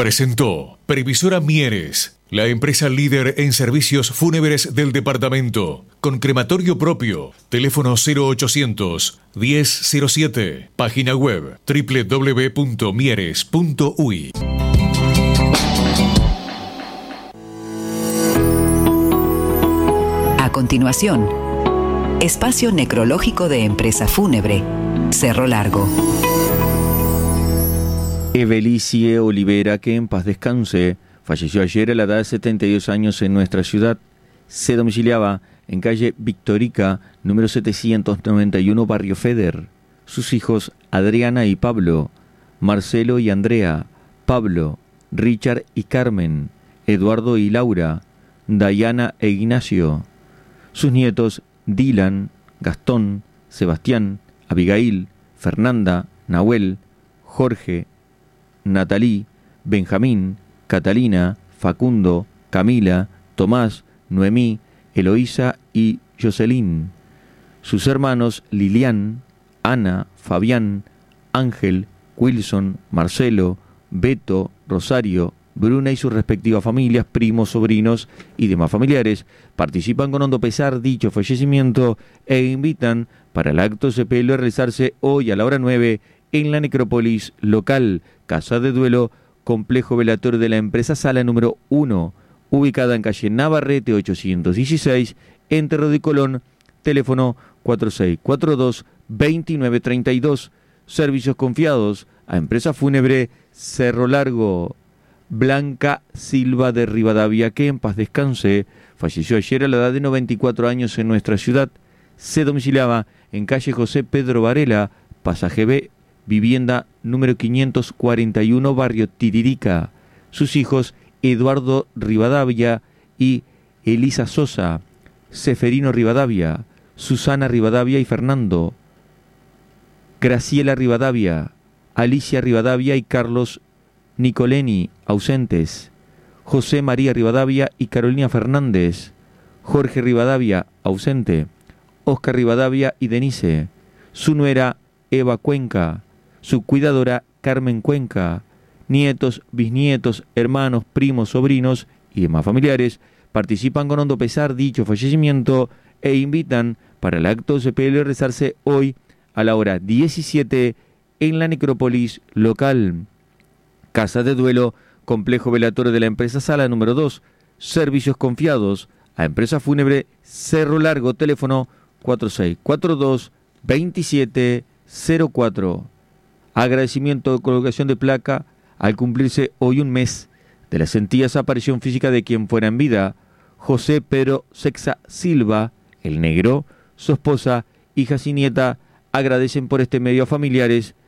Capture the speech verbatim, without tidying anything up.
Presentó Previsora Mieres, la empresa líder en servicios fúnebres del departamento, con crematorio propio. Teléfono cero ochocientos, diez cero siete. Página web doble u doble u doble u punto mieres punto u y. A continuación, espacio necrológico de empresa fúnebre, Cerro Largo. Evelicie Olivera, que en paz descanse, falleció ayer a la edad de setenta y dos años en nuestra ciudad. Se domiciliaba en calle Victorica, número setecientos noventa y uno, barrio Feder. Sus hijos Adriana y Pablo, Marcelo y Andrea, Pablo, Richard y Carmen, Eduardo y Laura, Dayana e Ignacio. Sus nietos Dylan, Gastón, Sebastián, Abigail, Fernanda, Nahuel, Jorge, Natalí, Benjamín, Catalina, Facundo, Camila, Tomás, Noemí, Eloísa y Jocelyn. Sus hermanos Lilian, Ana, Fabián, Ángel, Wilson, Marcelo, Beto, Rosario, Bruna y sus respectivas familias, primos, sobrinos y demás familiares participan con hondo pesar dicho fallecimiento e invitan para el acto sepelio a realizarse hoy a la hora nueve en la necrópolis local, Casa de Duelo, complejo velatorio de la empresa Sala número uno, ubicada en calle Navarrete ochocientos dieciséis, entre Rodó y Colón, teléfono cuatro seis cuatro dos, dos nueve tres dos, servicios confiados a empresa fúnebre Cerro Largo. Blanca Silva de Rivadavia, que en paz descanse, falleció ayer a la edad de noventa y cuatro años en nuestra ciudad. Se domiciliaba en calle José Pedro Varela, pasaje B, vivienda número quinientos cuarenta y uno, barrio Tiririca. Sus hijos Eduardo Rivadavia y Elisa Sosa, Seferino Rivadavia, Susana Rivadavia y Fernando, Graciela Rivadavia, Alicia Rivadavia y Carlos Nicoleni, ausentes, José María Rivadavia y Carolina Fernández, Jorge Rivadavia, ausente, Oscar Rivadavia y Denise, su nuera Eva Cuenca, su cuidadora Carmen Cuenca, nietos, bisnietos, hermanos, primos, sobrinos y demás familiares participan con hondo pesar dicho fallecimiento e invitan para el acto de sepelio a rezarse hoy a la hora diecisiete en la necrópolis local. Casa de Duelo, complejo velatorio de la empresa Sala número dos, servicios confiados a empresa fúnebre Cerro Largo, teléfono cuatro seis cuatro dos, dos siete cero cuatro. Agradecimiento de colocación de placa al cumplirse hoy un mes de la sentida desaparición física de quien fuera en vida, José Pedro Sexa Silva, el negro, su esposa, hijas y nieta, agradecen por este medio a familiares